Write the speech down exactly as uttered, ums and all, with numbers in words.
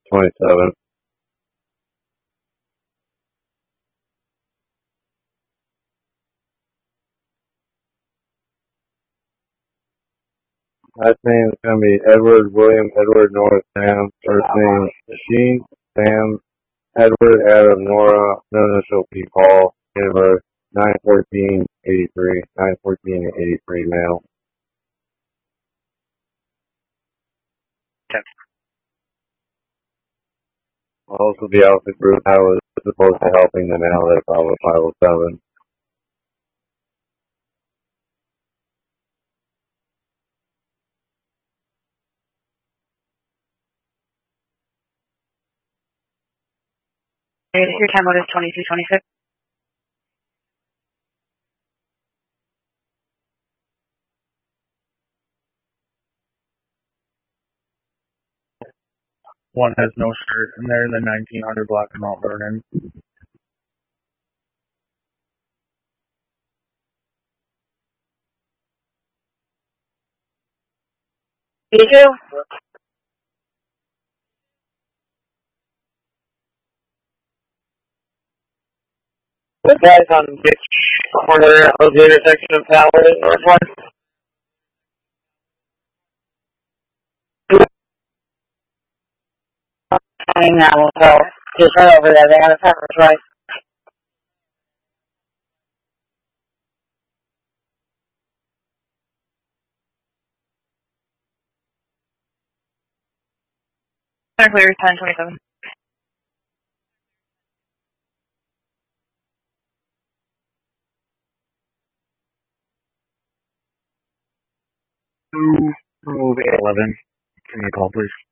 twenty-seven. Last name is going to be Edward William Edward North Sam. First name Machine Sam Edward Adam Nora. No initial P Paul. Date of birth nine fourteen eighty-three. nine fourteen eighty-three male. Also, the Alpha Group I was supposed to helping the male at Bravo five oh seven. Your time mode is twenty-two twenty-six. One has no shirt, and they're in the nineteen hundred block of Mount Vernon. You too? The guys on which corner of the intersection of Tower and Northwest? Hang now, so just right over there. They have a pepper's right. Clear ten twenty-seven. Move eleven. Can you call, please?